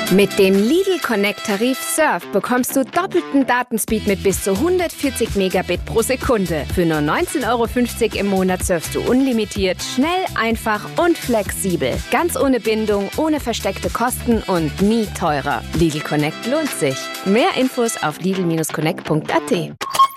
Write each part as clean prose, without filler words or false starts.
Mit dem Lidl Connect Tarif Surf bekommst du doppelten Datenspeed mit bis zu 140 Megabit pro Sekunde. Für nur 19,50 € im Monat surfst du unlimitiert, schnell, einfach und flexibel. Ganz ohne Bindung, ohne versteckte Kosten und nie teurer. Lidl Connect lohnt sich. Mehr Infos auf lidl-connect.at.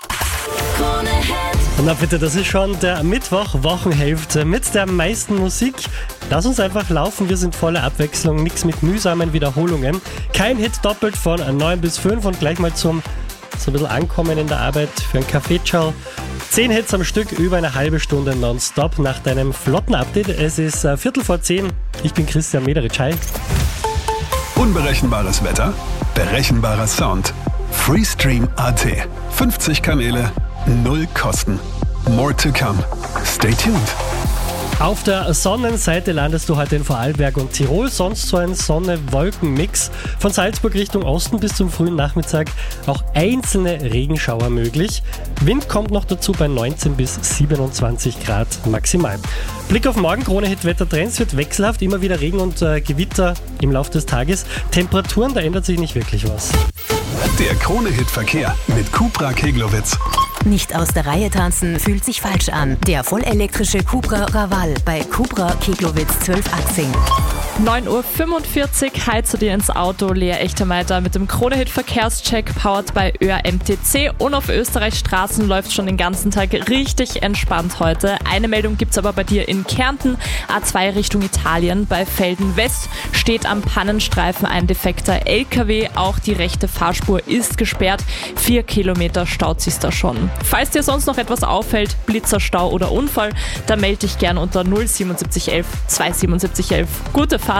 Na bitte, das ist schon der Mittwoch, Wochenhälfte mit der meisten Musik. Lass uns einfach laufen, wir sind voller Abwechslung, nichts mit mühsamen Wiederholungen. Kein Hit doppelt von 9 bis 5 und gleich mal zum so ein bisschen Ankommen in der Arbeit für ein Kaffeeschau. 10 Hits am Stück, über eine halbe Stunde nonstop nach deinem flotten Update. Es ist 9:45. Ich bin Christian Mederitsch. Hi. Unberechenbares Wetter, berechenbarer Sound. Freestream.at. 50 Kanäle, 0 Kosten. More to come. Stay tuned. Auf der Sonnenseite landest du heute in Vorarlberg und Tirol, sonst so ein Sonne-Wolken-Mix. Von Salzburg Richtung Osten bis zum frühen Nachmittag auch einzelne Regenschauer möglich. Wind kommt noch dazu bei 19 bis 27 Grad maximal. Blick auf morgen, Krone-Hit-Wettertrends, wird wechselhaft, immer wieder Regen und Gewitter im Laufe des Tages. Temperaturen, da ändert sich nicht wirklich was. Der Krone-Hit-Verkehr mit Cupra Keglowitz. Nicht aus der Reihe tanzen fühlt sich falsch an. Der vollelektrische Cupra Raval bei Cupra Keglowitz 12-Achsing. 9:45 Uhr, heizt du dir ins Auto. Lea Echtemeiter mit dem Krone-Hit-Verkehrscheck, powered bei ÖAMTC. Und auf Österreichs Straßen läuft schon den ganzen Tag richtig entspannt heute. Eine Meldung gibt's aber bei dir in Kärnten. A2 Richtung Italien. Bei Velden West steht am Pannenstreifen ein defekter LKW. Auch die rechte Fahrspur ist gesperrt. 4 Kilometer staut sich da schon. Falls dir sonst noch etwas auffällt, Blitzer, Stau oder Unfall, dann melde dich gern unter 07711 27711. Gute Fahrt.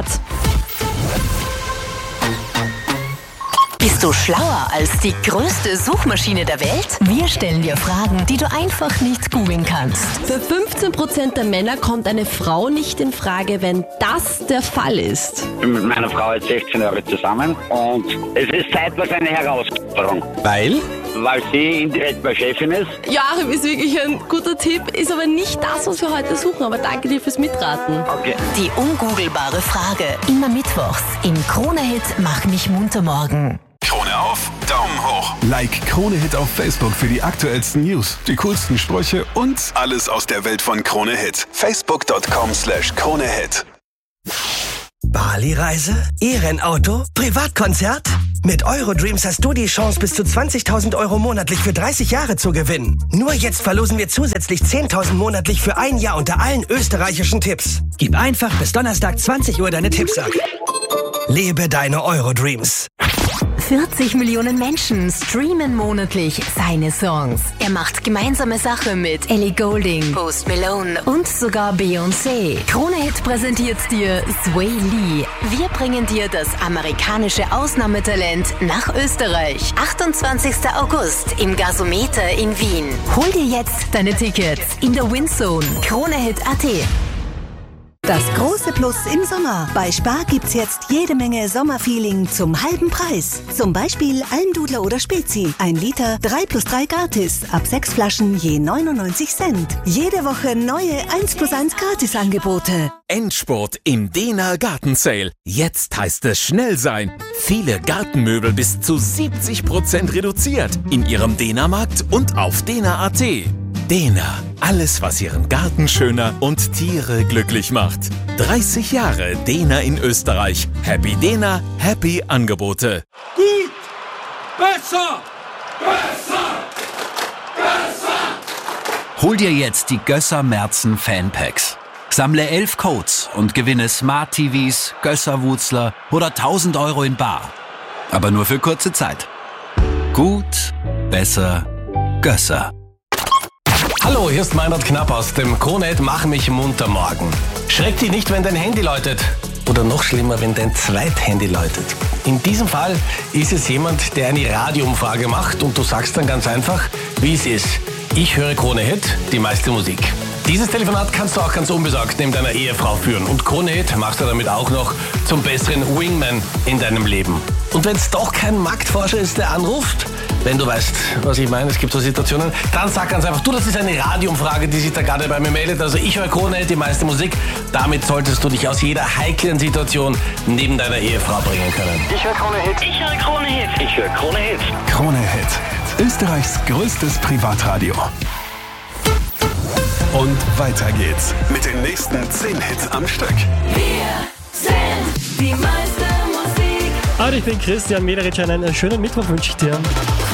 Bist du schlauer als die größte Suchmaschine der Welt? Wir stellen dir Fragen, die du einfach nicht googeln kannst. Für 15% der Männer kommt eine Frau nicht in Frage, wenn das der Fall ist. Ich bin mit meiner Frau jetzt 16 Jahre zusammen und es ist zeitweise eine Herausforderung. Weil Sie indirekt meine Chefin ist. Joachim ist wirklich ein guter Tipp, ist aber nicht das, was wir heute suchen, aber danke dir fürs Mitraten. Okay. Die ungoogelbare Frage. Immer mittwochs im Krone-Hit Mach mich munter morgen. Krone auf, Daumen hoch. Like Krone-Hit auf Facebook für die aktuellsten News, die coolsten Sprüche und alles aus der Welt von Krone-Hit. Facebook.com/Krone-Hit. Bali-Reise, E-Rennauto, Privatkonzert? Mit Eurodreams hast du die Chance, bis zu 20.000 € monatlich für 30 Jahre zu gewinnen. Nur jetzt verlosen wir zusätzlich 10.000 monatlich für ein Jahr unter allen österreichischen Tipps. Gib einfach bis Donnerstag 20 Uhr deine Tipps ab. Lebe deine Eurodreams. 40 Millionen Menschen streamen monatlich seine Songs. Er macht gemeinsame Sache mit Ellie Goulding, Post Malone und sogar Beyoncé. Krone-Hit präsentiert dir Sway Lee. Wir bringen dir das amerikanische Ausnahmetalent nach Österreich. 28. August im Gasometer in Wien. Hol dir jetzt deine Tickets in der Windzone. Krone-Hit.at. Das große Plus im Sommer. Bei Spar gibt's jetzt jede Menge Sommerfeeling zum halben Preis. Zum Beispiel Almdudler oder Spezi. 1 Liter, 3+3 gratis. Ab 6 Flaschen je 99 Cent. Jede Woche neue 1+1 Gratisangebote. Endspurt im Dena Garten Sale. Jetzt heißt es schnell sein. Viele Gartenmöbel bis zu 70% reduziert. In Ihrem Dena-Markt und auf dena.at. Dena, alles was Ihren Garten schöner und Tiere glücklich macht. 30 Jahre Dena in Österreich. Happy Dena, happy Angebote. Gut, besser, besser, besser. Hol dir jetzt die Gösser Merzen Fanpacks. Sammle 11 Codes und gewinne Smart TVs, Gösser-Wutzler oder 1.000 € in bar. Aber nur für kurze Zeit. Gut, besser, Gösser. Hallo, hier ist Meinrad Knapp aus dem Krone-Hit Mach mich munter morgen. Schreck dich nicht, wenn dein Handy läutet. Oder noch schlimmer, wenn dein Zweithandy läutet. In diesem Fall ist es jemand, der eine Radioumfrage macht und du sagst dann ganz einfach, wie es ist. Ich höre Krone-Hit, die meiste Musik. Dieses Telefonat kannst du auch ganz unbesorgt neben deiner Ehefrau führen und Krone-Hit machst du damit auch noch zum besseren Wingman in deinem Leben. Und wenn es doch kein Marktforscher ist, der anruft, Wenn du weißt, was ich meine, es gibt so Situationen, dann sag ganz einfach, du, das ist eine Radioumfrage, die sich da gerade bei mir meldet. Also ich höre Krone-Hit, die meiste Musik. Damit solltest du dich aus jeder heiklen Situation neben deiner Ehefrau bringen können. Ich höre Krone-Hit. Ich höre Krone-Hit. Ich höre Krone-Hit. Krone-Hit. Österreichs größtes Privatradio. Und weiter geht's mit den nächsten 10 Hits am Stück. Wir sind die meiste Musik. Und ich bin Christian Mederitsch, einen schönen Mittwoch wünsche ich dir.